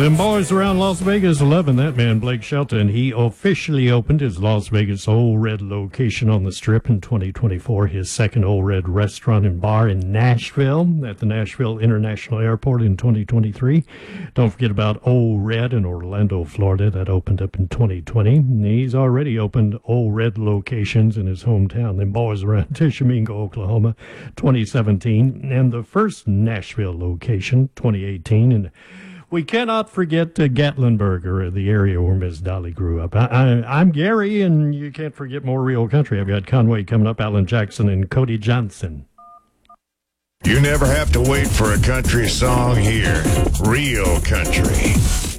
Them boys around Las Vegas loving that man, Blake Shelton. He officially opened his Las Vegas Ole Red location on the Strip in 2024, his second Ole Red restaurant and bar in Nashville at the Nashville International Airport in 2023. Don't forget about Ole Red in Orlando, Florida. That opened up in 2020. He's already opened Ole Red locations in his hometown. Them boys around Tishomingo, Oklahoma, 2017. And the first Nashville location, 2018. And we cannot forget Gatlinburg, the area where Miss Dolly grew up. I'm Gary, and you can't forget more real country. I've got Conway coming up, Alan Jackson, and Cody Johnson. You never have to wait for a country song here. Real country.